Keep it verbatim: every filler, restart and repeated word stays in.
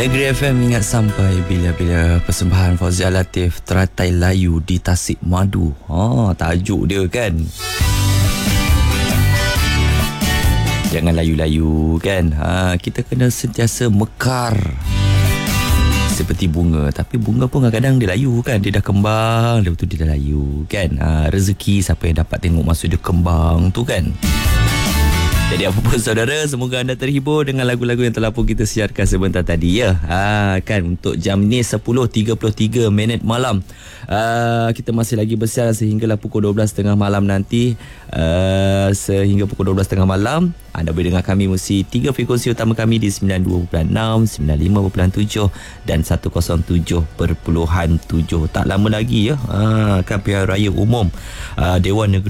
Negeri F M ingat sampai bila-bila persembahan Fauziah Latif Teratai Layu di Tasik Madu. Ha, tajuk dia kan. Jangan layu-layu kan. Ha, kita kena sentiasa mekar seperti bunga. Tapi bunga pun kadang-kadang dia layu kan. Dia dah kembang, lepas tu dia dah layu kan. Ha, rezeki siapa yang dapat tengok masa dia kembang tu kan. Jadi apa pun saudara, semoga anda terhibur dengan lagu-lagu yang telah pun kita siarkan sebentar tadi ya. Ha, kan untuk jam ni sepuluh tiga puluh tiga minit malam. Uh, kita masih lagi bersiaran sehinggalah pukul dua belas tiga puluh malam nanti. Uh, sehingga pukul dua belas tiga puluh malam anda boleh dengar kami mesti tiga frekuensi utama kami di sembilan puluh dua perpuluhan enam, sembilan puluh lima perpuluhan tujuh dan seratus tujuh perpuluhan tujuh. Tak lama lagi ya. Ha, kan pilihan raya umum uh, Dewan Negeri